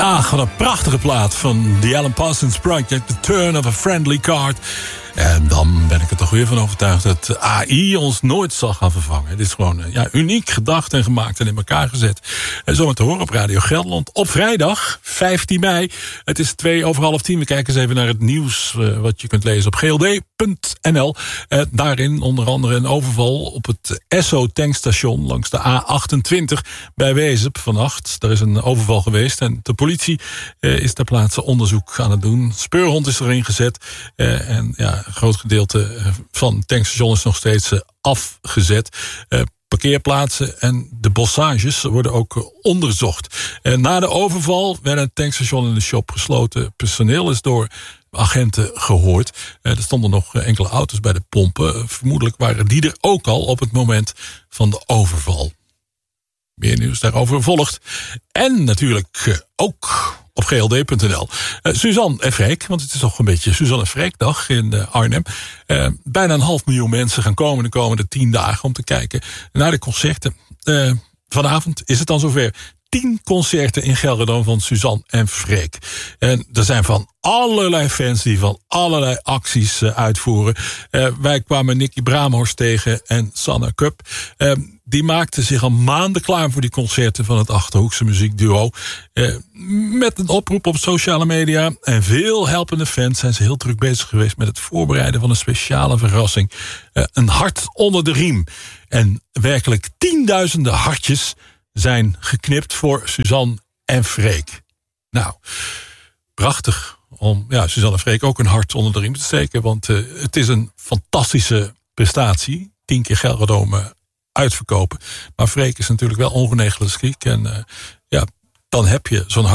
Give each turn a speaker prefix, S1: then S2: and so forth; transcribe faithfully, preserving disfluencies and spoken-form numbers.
S1: Ach, wat een prachtige plaat van The Alan Parsons Project, The Turn of a Friendly Card. En dan ben ik er toch weer van overtuigd dat A I ons nooit zal gaan vervangen. Het is gewoon ja, uniek gedacht en gemaakt en in elkaar gezet. En zo te horen op Radio Gelderland op vrijdag vijftien mei. Het is twee over half tien. We kijken eens even naar het nieuws uh, wat je kunt lezen op G L D punt N L. Uh, daarin onder andere een overval op het Esso tankstation langs de A achtentwintig bij Wezep vannacht. Daar is een overval geweest en de politie uh, is ter plaatse onderzoek aan het doen. Speurhond is erin gezet uh, en ja, een groot gedeelte van het tankstation is nog steeds uh, afgezet. Uh, Parkeerplaatsen en de bossages worden ook onderzocht. En na de overval werden het tankstation en de shop gesloten. Personeel is door agenten gehoord. Er stonden nog enkele auto's bij de pompen. Vermoedelijk waren die er ook al op het moment van de overval. Meer nieuws daarover volgt. En natuurlijk ook op G L D punt N L. Uh, Suzanne en Freek, want het is toch een beetje Suzanne en Freekdag in uh, Arnhem. Uh, bijna een half miljoen mensen gaan komen de komende tien dagen om te kijken naar de concerten. Uh, vanavond is het dan zover. Tien concerten in Gelderdoom van Suzanne en Freek. En er zijn van allerlei fans die van allerlei acties uh, uitvoeren. Uh, wij kwamen Nicky Braamhorst tegen en Sanne Cup. Uh, die maakten zich al maanden klaar voor die concerten van het Achterhoekse muziekduo. Uh, met een oproep op sociale media en veel helpende fans zijn ze heel druk bezig geweest met het voorbereiden van een speciale verrassing. Uh, een hart onder de riem. En werkelijk tienduizenden hartjes zijn geknipt voor Suzanne en Freek. Nou, prachtig om ja, Suzanne en Freek ook een hart onder de riem te steken. Want uh, het is een fantastische prestatie. Tien keer Gelderdoom uitverkopen. Maar Freek is natuurlijk wel ongeneeslijk ziek. En uh, ja, dan heb je zo'n hart